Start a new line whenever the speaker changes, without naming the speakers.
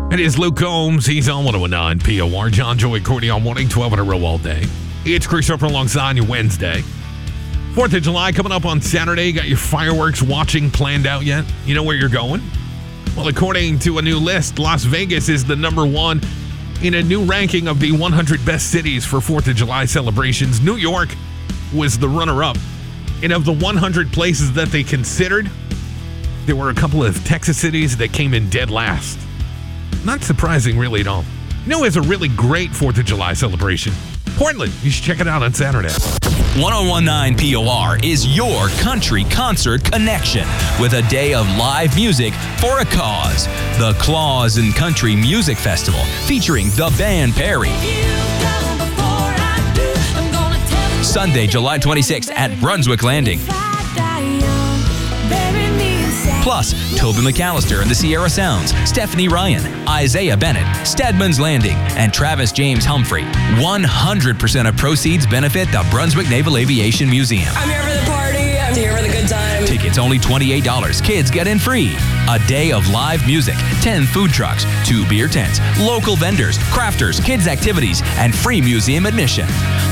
It is Luke Combs. He's on 101.9 POR. John, Joey, Courtney all morning, 12 in a row all day. It's Chris Harper alongside you Wednesday. 4th of July coming up on Saturday. You got your fireworks watching planned out yet? You know where you're going? Well, according to a new list, Las Vegas is the number one in a new ranking of the 100 best cities for 4th of July celebrations. New York was the runner-up. And of the 100 places that they considered, there were a couple of Texas cities that came in dead last. Not surprising, really, at all. You know, it's a really great 4th of July celebration. Portland, you should check it out on Saturday.
101.9 POR is your country concert connection with a day of live music for a cause. The Claws and Country Music Festival featuring the band Perry. Sunday, July 26th at Brunswick Landing. Plus, Toby McAllister and the Sierra Sounds, Stephanie Ryan, Isaiah Bennett, Stedman's Landing, and Travis James Humphrey. 100% of proceeds benefit the Brunswick Naval Aviation Museum.
I'm here for the party. I'm here for the good time.
Tickets only $28. Kids get in free. A day of live music, 10 food trucks, 2 beer tents, local vendors, crafters, kids activities, and free museum admission.